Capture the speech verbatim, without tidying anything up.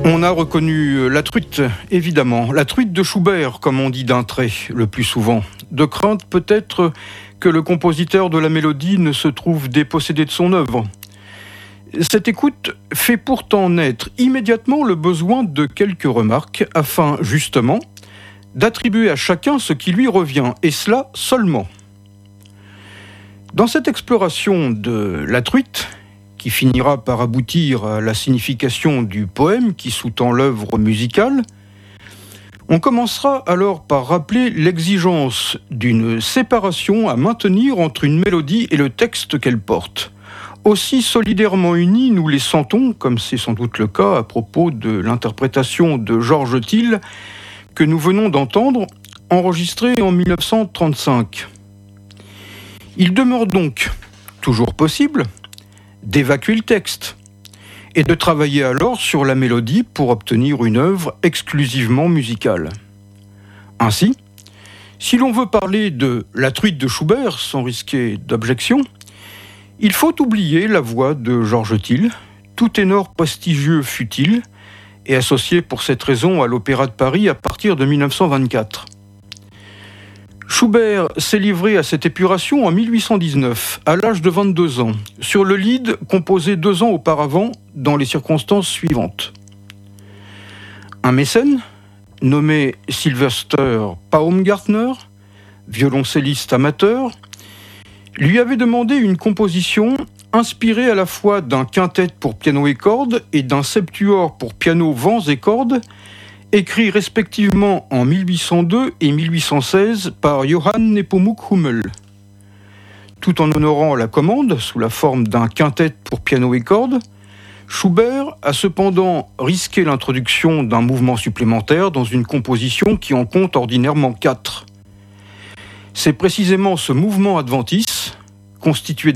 On a reconnu la truite, évidemment. La truite de Schubert, comme on dit d'un trait, le plus souvent. De crainte peut-être que le compositeur de la mélodie ne se trouve dépossédé de son œuvre. Cette écoute fait pourtant naître immédiatement le besoin de quelques remarques, afin, justement, d'attribuer à chacun ce qui lui revient, et cela seulement. Dans cette exploration de la truite, qui finira par aboutir à la signification du poème qui sous-tend l'œuvre musicale, on commencera alors par rappeler l'exigence d'une séparation à maintenir entre une mélodie et le texte qu'elle porte. Aussi solidairement unis, nous les sentons, comme c'est sans doute le cas à propos de l'interprétation de Georges Thill que nous venons d'entendre, enregistrée en mille neuf cent trente-cinq. Il demeure donc toujours possible d'évacuer le texte et de travailler alors sur la mélodie pour obtenir une œuvre exclusivement musicale. Ainsi, si l'on veut parler de la truite de Schubert sans risquer d'objection, il faut oublier la voix de Georges Thill, tout ténor prestigieux fut-il, et associé pour cette raison à l'Opéra de Paris à partir de mille neuf cent vingt-quatre. Schubert s'est livré à cette épuration en mille huit cent dix-neuf, à l'âge de vingt-deux ans, sur le lied composé deux ans auparavant dans les circonstances suivantes. Un mécène, nommé Sylvester Paumgartner, violoncelliste amateur, lui avait demandé une composition inspirée à la fois d'un quintet pour piano et cordes et d'un septuor pour piano, vents et cordes, écrit respectivement en mille huit cent deux et mille huit cent seize par Johann Nepomuk Hummel. Tout en honorant la commande sous la forme d'un quintet pour piano et cordes, Schubert a cependant risqué l'introduction d'un mouvement supplémentaire dans une composition qui en compte ordinairement quatre. C'est précisément ce mouvement adventice, constitué